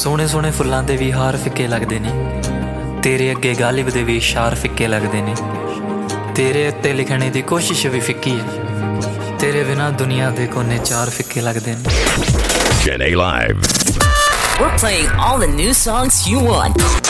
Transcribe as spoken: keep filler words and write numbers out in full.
ਸੋਹਣੇ ਸੋਹਣੇ ਫੁੱਲਾਂ ਦੇ ਵੀ ਹਾਰ ਫਿੱਕੇ ਲੱਗਦੇ ਨੇ, ਤੇਰੇ ਅੱਗੇ ਗਾਲਿਬ ਦੇ ਵੀ ਇਸ਼ਾਰ ਫਿੱਕੇ ਲੱਗਦੇ ਨੇ, ਤੇਰੇ ਉੱਤੇ ਲਿਖਣੇ ਦੀ ਕੋਸ਼ਿਸ਼ ਵੀ ਫਿੱਕੀ ਹੈ, ਤੇਰੇ ਬਿਨਾਂ ਦੁਨੀਆ ਦੇ ਕੋਨੇ ਚਾਰ ਫਿੱਕੇ ਲੱਗਦੇ ਨੇ। Gen A Live. We're playing all the new songs you want.